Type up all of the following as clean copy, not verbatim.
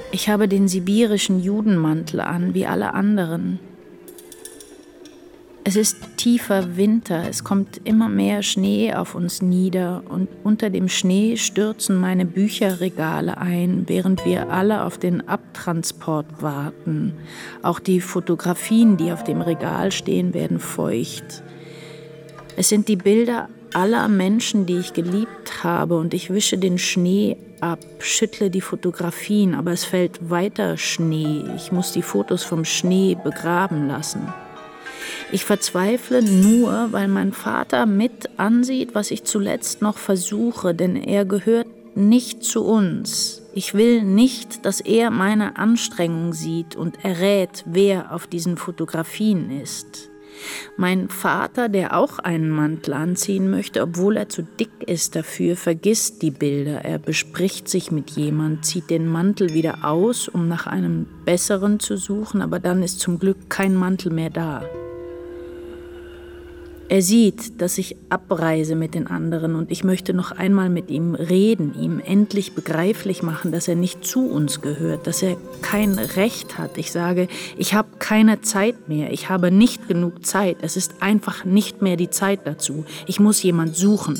Ich habe den sibirischen Judenmantel an, wie alle anderen. Es ist tiefer Winter, es kommt immer mehr Schnee auf uns nieder und unter dem Schnee stürzen meine Bücherregale ein, während wir alle auf den Abtransport warten. Auch die Fotografien, die auf dem Regal stehen, werden feucht. Es sind die Bilder aller Menschen, die ich geliebt habe, und ich wische den Schnee ab, schüttle die Fotografien, aber es fällt weiter Schnee. Ich muss die Fotos vom Schnee begraben lassen. Ich verzweifle nur, weil mein Vater mit ansieht, was ich zuletzt noch versuche, denn er gehört nicht zu uns. Ich will nicht, dass er meine Anstrengung sieht und errät, wer auf diesen Fotografien ist. Mein Vater, der auch einen Mantel anziehen möchte, obwohl er zu dick ist dafür, vergisst die Bilder. Er bespricht sich mit jemand, zieht den Mantel wieder aus, um nach einem besseren zu suchen, aber dann ist zum Glück kein Mantel mehr da. Er sieht, dass ich abreise mit den anderen und ich möchte noch einmal mit ihm reden, ihm endlich begreiflich machen, dass er nicht zu uns gehört, dass er kein Recht hat. Ich sage, ich habe keine Zeit mehr, ich habe nicht genug Zeit, es ist einfach nicht mehr die Zeit dazu. Ich muss jemand suchen.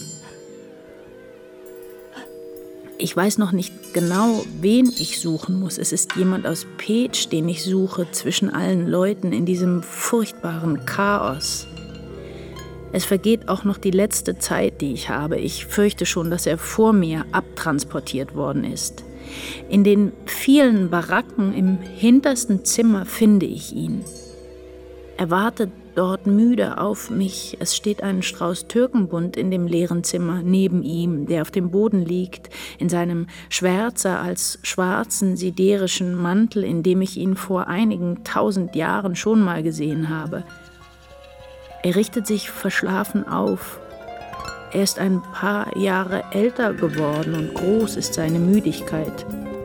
Ich weiß noch nicht genau, wen ich suchen muss. Es ist jemand aus Pécs, den ich suche, zwischen allen Leuten in diesem furchtbaren Chaos. Es vergeht auch noch die letzte Zeit, die ich habe. Ich fürchte schon, dass er vor mir abtransportiert worden ist. In den vielen Baracken im hintersten Zimmer finde ich ihn. Er wartet dort müde auf mich. Es steht ein Strauß Türkenbund in dem leeren Zimmer neben ihm, der auf dem Boden liegt, in seinem schwärzer als schwarzen siderischen Mantel, in dem ich ihn vor einigen 1000 Jahren schon mal gesehen habe. Er richtet sich verschlafen auf. Er ist ein paar Jahre älter geworden und groß ist seine Müdigkeit.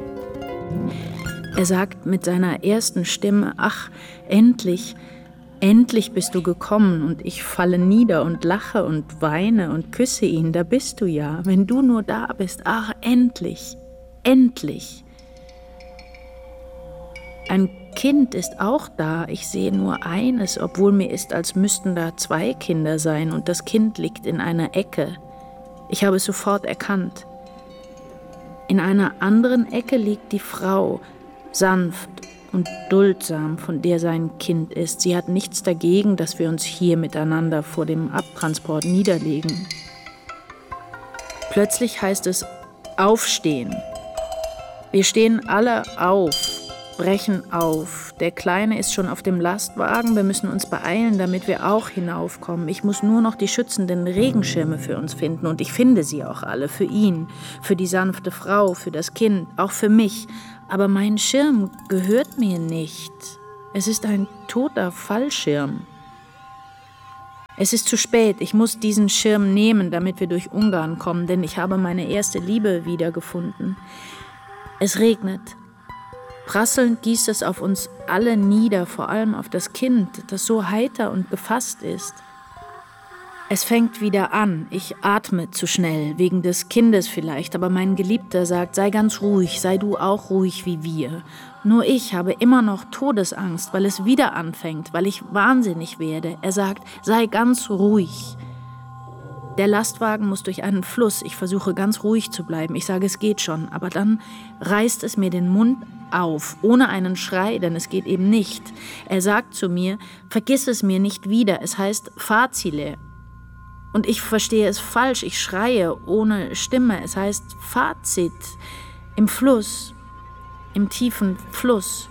Er sagt mit seiner ersten Stimme, »Ach, endlich, endlich bist du gekommen«, und ich falle nieder und lache und weine und küsse ihn. »Da bist du ja, wenn du nur da bist, ach, endlich, endlich.« Ein Kind ist auch da, ich sehe nur eines, obwohl mir ist, als müssten da 2 Kinder sein, und das Kind liegt in einer Ecke. Ich habe es sofort erkannt. In einer anderen Ecke liegt die Frau, sanft und duldsam, von der sein Kind ist. Sie hat nichts dagegen, dass wir uns hier miteinander vor dem Abtransport niederlegen. Plötzlich heißt es, aufstehen. Wir stehen alle auf. Brechen auf. Der Kleine ist schon auf dem Lastwagen. Wir müssen uns beeilen, damit wir auch hinaufkommen. Ich muss nur noch die schützenden Regenschirme für uns finden. Und ich finde sie auch alle. Für ihn, für die sanfte Frau, für das Kind, auch für mich. Aber mein Schirm gehört mir nicht. Es ist ein toter Fallschirm. Es ist zu spät. Ich muss diesen Schirm nehmen, damit wir durch Ungarn kommen, denn ich habe meine erste Liebe wiedergefunden. Es regnet. Prasselnd gießt es auf uns alle nieder, vor allem auf das Kind, das so heiter und gefasst ist. Es fängt wieder an. Ich atme zu schnell, wegen des Kindes vielleicht, aber mein Geliebter sagt, sei ganz ruhig, sei du auch ruhig wie wir. Nur ich habe immer noch Todesangst, weil es wieder anfängt, weil ich wahnsinnig werde. Er sagt, sei ganz ruhig. Der Lastwagen muss durch einen Fluss. Ich versuche ganz ruhig zu bleiben. Ich sage, es geht schon. Aber dann reißt es mir den Mund auf, ohne einen Schrei, denn es geht eben nicht. Er sagt zu mir, vergiss es mir nicht wieder. Es heißt Fazile. Und ich verstehe es falsch. Ich schreie ohne Stimme. Es heißt Fazit. Im Fluss. Im tiefen Fluss.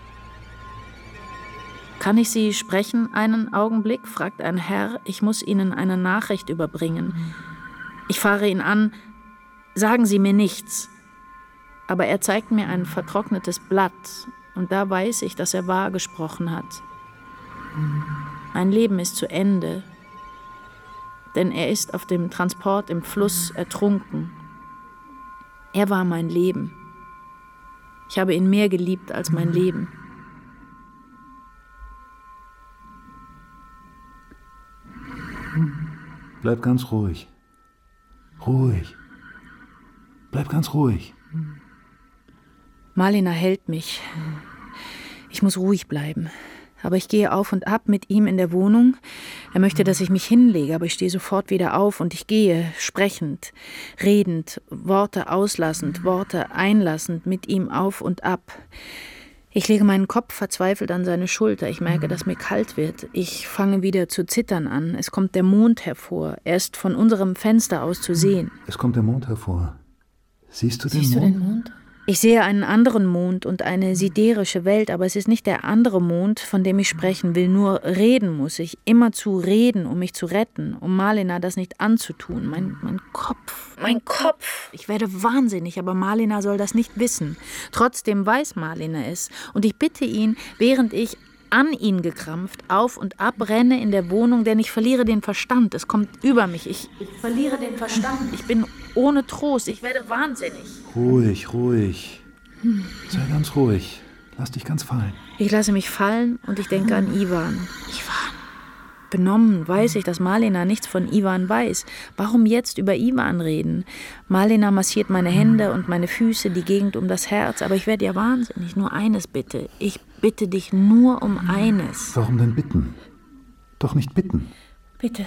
»Kann ich Sie sprechen einen Augenblick?« fragt ein Herr. »Ich muss Ihnen eine Nachricht überbringen.« Ich fahre ihn an. »Sagen Sie mir nichts.« Aber er zeigt mir ein vertrocknetes Blatt, und da weiß ich, dass er wahr gesprochen hat. Mein Leben ist zu Ende, denn er ist auf dem Transport im Fluss ertrunken. Er war mein Leben. Ich habe ihn mehr geliebt als mein Leben. Bleib ganz ruhig. Ruhig. Bleib ganz ruhig. Malina hält mich. Ich muss ruhig bleiben. Aber ich gehe auf und ab mit ihm in der Wohnung. Er möchte, dass ich mich hinlege, aber ich stehe sofort wieder auf und ich gehe, sprechend, redend, Worte auslassend, Worte einlassend, mit ihm auf und ab. Ich lege meinen Kopf verzweifelt an seine Schulter. Ich merke, dass mir kalt wird. Ich fange wieder zu zittern an. Es kommt der Mond hervor. Er ist von unserem Fenster aus zu sehen. Es kommt der Mond hervor. Siehst du den Mond? Siehst du den Mond? Ich sehe einen anderen Mond und eine siderische Welt, aber es ist nicht der andere Mond, von dem ich sprechen will. Nur reden muss ich, immerzu reden, um mich zu retten, um Malina das nicht anzutun. Mein Kopf. Ich werde wahnsinnig, aber Malina soll das nicht wissen. Trotzdem weiß Malina es. Und ich bitte ihn, während ich an ihn gekrampft auf und ab renne in der Wohnung, denn ich verliere den Verstand. Es kommt über mich. Ich verliere den Verstand. Ich bin ohne Trost. Ich werde wahnsinnig. Ruhig. Sei ganz ruhig. Lass dich ganz fallen. Ich lasse mich fallen und ich denke an Iwan. Benommen weiß ich, dass Malina nichts von Iwan weiß. Warum jetzt über Iwan reden? Malina massiert meine Hände und meine Füße, die Gegend um das Herz. Aber ich werde ja wahnsinnig. Nur eines bitte. Ich bitte dich nur um eines. Warum denn bitten? Doch nicht bitten. Bitte.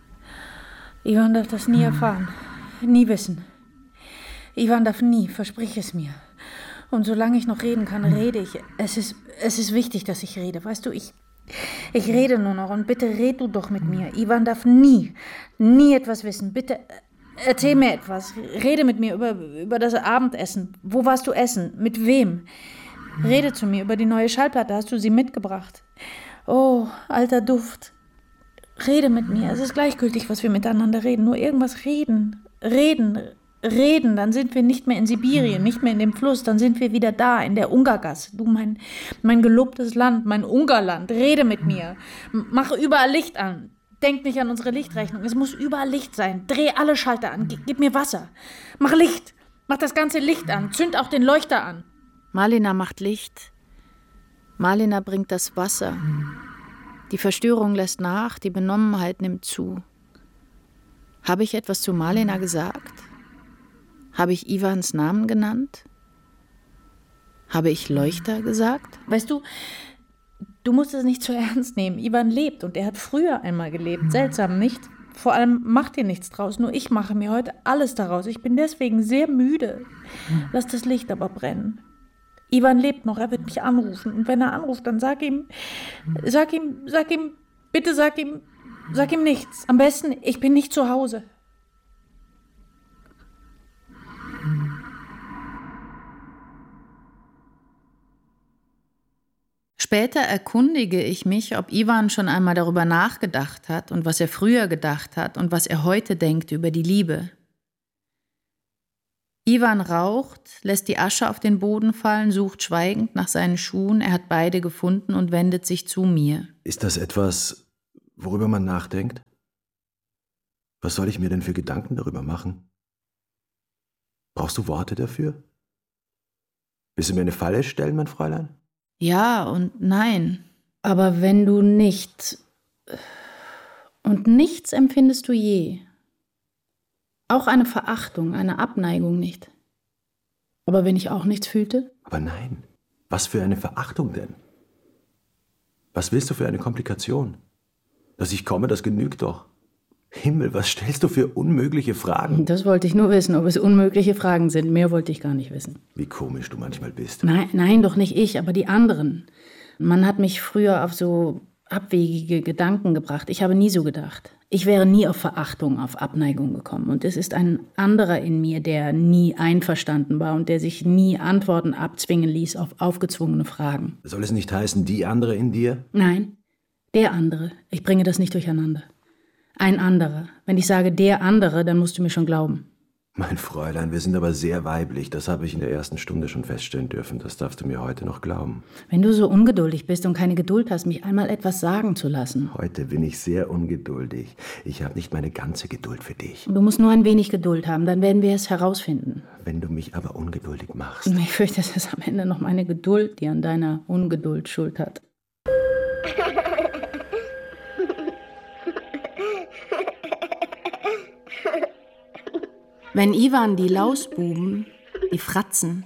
Iwan darf das nie erfahren. Nie wissen. Iwan darf nie, versprich es mir. Und solange ich noch reden kann, rede ich. Es ist wichtig, dass ich rede. Weißt du, ich rede nur noch und bitte red du doch mit mir. Iwan darf nie etwas wissen. Bitte erzähl mir etwas. Rede mit mir über das Abendessen. Wo warst du essen? Mit wem? Rede zu mir über die neue Schallplatte. Hast du sie mitgebracht? Oh, alter Duft. Rede mit mir. Es ist gleichgültig, was wir miteinander reden. Nur irgendwas reden. Reden, dann sind wir nicht mehr in Sibirien, nicht mehr in dem Fluss, dann sind wir wieder da, in der Ungargasse. Du, mein gelobtes Land, mein Ungarland, rede mit mir. Mach überall Licht an. Denk nicht an unsere Lichtrechnung. Es muss überall Licht sein. Dreh alle Schalter an. Gib mir Wasser. Mach Licht. Mach das ganze Licht an. Zünd auch den Leuchter an. Malina macht Licht. Malina bringt das Wasser. Die Verstörung lässt nach, die Benommenheit nimmt zu. Habe ich etwas zu Malina gesagt? Habe ich Iwans Namen genannt? Habe ich Leuchter gesagt? Weißt du, du musst es nicht zu ernst nehmen. Iwan lebt und er hat früher einmal gelebt. Seltsam, nicht? Vor allem macht dir nichts draus. Nur ich mache mir heute alles daraus. Ich bin deswegen sehr müde. Lass das Licht aber brennen. Iwan lebt noch, er wird mich anrufen. Und wenn er anruft, dann sag ihm nichts. Am besten, ich bin nicht zu Hause. Später erkundige ich mich, ob Iwan schon einmal darüber nachgedacht hat und was er früher gedacht hat und was er heute denkt über die Liebe. Iwan raucht, lässt die Asche auf den Boden fallen, sucht schweigend nach seinen Schuhen. Er hat beide gefunden und wendet sich zu mir. Ist das etwas, worüber man nachdenkt? Was soll ich mir denn für Gedanken darüber machen? Brauchst du Worte dafür? Willst du mir eine Falle stellen, mein Fräulein? Ja und nein. Aber wenn du nichts empfindest du je. Auch eine Verachtung, eine Abneigung nicht. Aber wenn ich auch nichts fühlte? Aber nein. Was für eine Verachtung denn? Was willst du für eine Komplikation? Dass ich komme, das genügt doch. Himmel, was stellst du für unmögliche Fragen? Das wollte ich nur wissen, ob es unmögliche Fragen sind. Mehr wollte ich gar nicht wissen. Wie komisch du manchmal bist. Nein, doch nicht ich, aber die anderen. Man hat mich früher auf so abwegige Gedanken gebracht. Ich habe nie so gedacht. Ich wäre nie auf Verachtung, auf Abneigung gekommen. Und es ist ein anderer in mir, der nie einverstanden war und der sich nie Antworten abzwingen ließ auf aufgezwungene Fragen. Soll es nicht heißen, die andere in dir? Nein, der andere. Ich bringe das nicht durcheinander. Ein anderer. Wenn ich sage der andere, dann musst du mir schon glauben. Mein Fräulein, wir sind aber sehr weiblich. Das habe ich in der ersten Stunde schon feststellen dürfen. Das darfst du mir heute noch glauben. Wenn du so ungeduldig bist und keine Geduld hast, mich einmal etwas sagen zu lassen. Heute bin ich sehr ungeduldig. Ich habe nicht meine ganze Geduld für dich. Du musst nur ein wenig Geduld haben, dann werden wir es herausfinden. Wenn du mich aber ungeduldig machst. Ich fürchte, es ist am Ende noch meine Geduld, die an deiner Ungeduld Schuld hat. Wenn Iwan die Lausbuben, die Fratzen,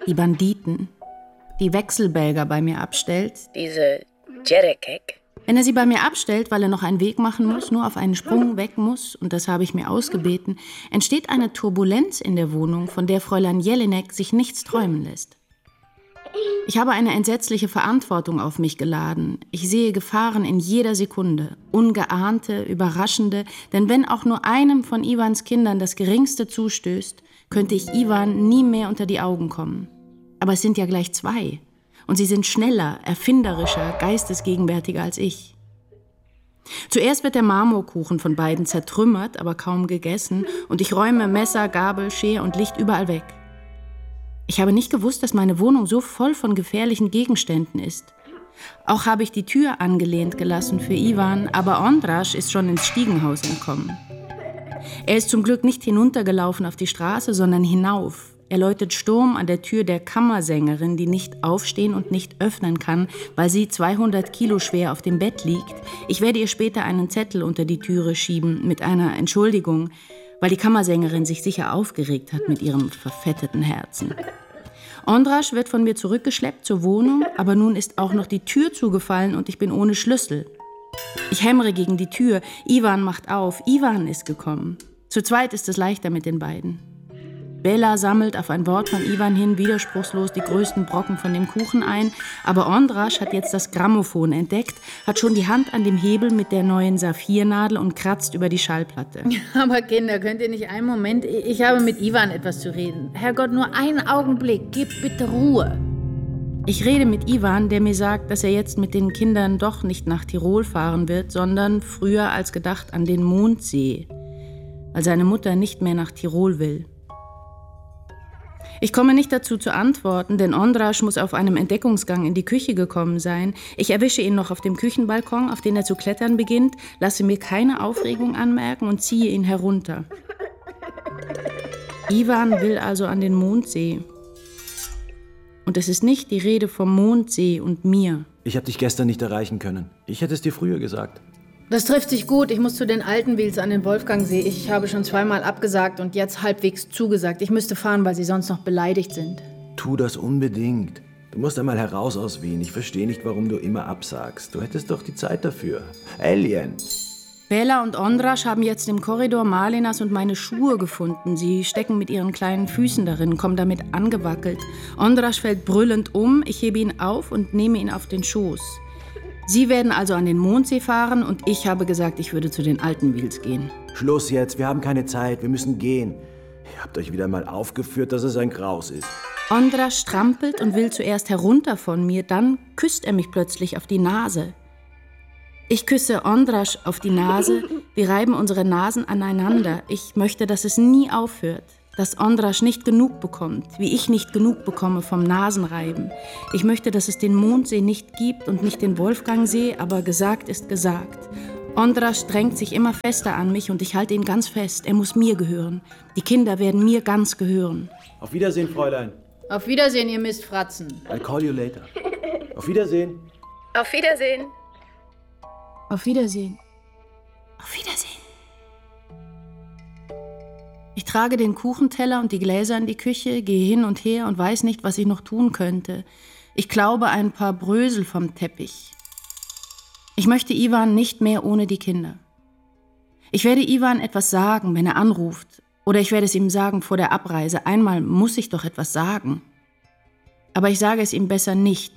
die Banditen, die Wechselbälger bei mir abstellt. Diese Jerekek. Wenn er sie bei mir abstellt, weil er noch einen Weg machen muss, nur auf einen Sprung weg muss, und das habe ich mir ausgebeten, entsteht eine Turbulenz in der Wohnung, von der Fräulein Jelinek sich nichts träumen lässt. Ich habe eine entsetzliche Verantwortung auf mich geladen. Ich sehe Gefahren in jeder Sekunde, ungeahnte, überraschende, denn wenn auch nur einem von Iwans Kindern das Geringste zustößt, könnte ich Iwan nie mehr unter die Augen kommen. Aber es sind ja gleich 2. Und sie sind schneller, erfinderischer, geistesgegenwärtiger als ich. Zuerst wird der Marmorkuchen von beiden zertrümmert, aber kaum gegessen, und ich räume Messer, Gabel, Schere und Licht überall weg. Ich habe nicht gewusst, dass meine Wohnung so voll von gefährlichen Gegenständen ist. Auch habe ich die Tür angelehnt gelassen für Iwan, aber Ondras ist schon ins Stiegenhaus entkommen. Er ist zum Glück nicht hinuntergelaufen auf die Straße, sondern hinauf. Er läutet Sturm an der Tür der Kammersängerin, die nicht aufstehen und nicht öffnen kann, weil sie 200 Kilo schwer auf dem Bett liegt. Ich werde ihr später einen Zettel unter die Türe schieben mit einer Entschuldigung, weil die Kammersängerin sich sicher aufgeregt hat mit ihrem verfetteten Herzen. Ondras wird von mir zurückgeschleppt zur Wohnung, aber nun ist auch noch die Tür zugefallen und ich bin ohne Schlüssel. Ich hämmere gegen die Tür. Iwan macht auf. Iwan ist gekommen. Zu zweit ist es leichter mit den beiden. Bela sammelt auf ein Wort von Iwan hin widerspruchslos die größten Brocken von dem Kuchen ein, aber Ondras hat jetzt das Grammophon entdeckt, hat schon die Hand an dem Hebel mit der neuen Saphirnadel und kratzt über die Schallplatte. Aber Kinder, könnt ihr nicht einen Moment? Ich habe mit Iwan etwas zu reden. Herrgott, nur einen Augenblick, gebt bitte Ruhe. Ich rede mit Iwan, der mir sagt, dass er jetzt mit den Kindern doch nicht nach Tirol fahren wird, sondern früher als gedacht an den Mondsee, weil seine Mutter nicht mehr nach Tirol will. Ich komme nicht dazu zu antworten, denn Ondras muss auf einem Entdeckungsgang in die Küche gekommen sein. Ich erwische ihn noch auf dem Küchenbalkon, auf den er zu klettern beginnt, lasse mir keine Aufregung anmerken und ziehe ihn herunter. Iwan will also an den Mondsee. Und es ist nicht die Rede vom Mondsee und mir. Ich habe dich gestern nicht erreichen können. Ich hätte es dir früher gesagt. Das trifft sich gut. Ich muss zu den Altenwils an den Wolfgangsee. Ich habe schon 2-mal abgesagt und jetzt halbwegs zugesagt. Ich müsste fahren, weil sie sonst noch beleidigt sind. Tu das unbedingt. Du musst einmal heraus aus Wien. Ich verstehe nicht, warum du immer absagst. Du hättest doch die Zeit dafür. Alien. Bela und Ondras haben jetzt im Korridor Malenas und meine Schuhe gefunden. Sie stecken mit ihren kleinen Füßen darin, kommen damit angewackelt. Ondras fällt brüllend um. Ich hebe ihn auf und nehme ihn auf den Schoß. Sie werden also an den Mondsee fahren und ich habe gesagt, ich würde zu den Altenwils gehen. Schluss jetzt, wir haben keine Zeit, wir müssen gehen. Ihr habt euch wieder mal aufgeführt, dass es ein Graus ist. Ondras strampelt und will zuerst herunter von mir, dann küsst er mich plötzlich auf die Nase. Ich küsse Ondras auf die Nase, wir reiben unsere Nasen aneinander. Ich möchte, dass es nie aufhört. Dass Ondras nicht genug bekommt, wie ich nicht genug bekomme vom Nasenreiben. Ich möchte, dass es den Mondsee nicht gibt und nicht den Wolfgangsee, aber gesagt ist gesagt. Ondras drängt sich immer fester an mich und ich halte ihn ganz fest. Er muss mir gehören. Die Kinder werden mir ganz gehören. Auf Wiedersehen, Fräulein. Auf Wiedersehen, ihr Mistfratzen. I'll call you later. Auf Wiedersehen. Auf Wiedersehen. Auf Wiedersehen. Auf Wiedersehen. Ich trage den Kuchenteller und die Gläser in die Küche, gehe hin und her und weiß nicht, was ich noch tun könnte. Ich klaube ein paar Brösel vom Teppich. Ich möchte Iwan nicht mehr ohne die Kinder. Ich werde Iwan etwas sagen, wenn er anruft. Oder ich werde es ihm sagen vor der Abreise. Einmal muss ich doch etwas sagen. Aber ich sage es ihm besser nicht.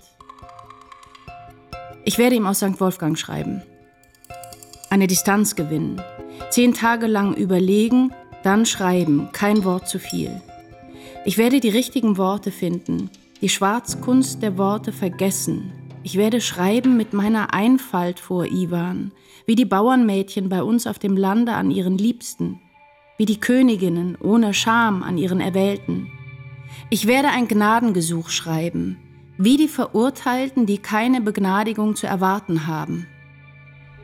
Ich werde ihm aus St. Wolfgang schreiben. Eine Distanz gewinnen. 10 Tage lang überlegen, dann schreiben, kein Wort zu viel. Ich werde die richtigen Worte finden, die Schwarzkunst der Worte vergessen. Ich werde schreiben mit meiner Einfalt vor Iwan, wie die Bauernmädchen bei uns auf dem Lande an ihren Liebsten, wie die Königinnen ohne Scham an ihren Erwählten. Ich werde ein Gnadengesuch schreiben, wie die Verurteilten, die keine Begnadigung zu erwarten haben.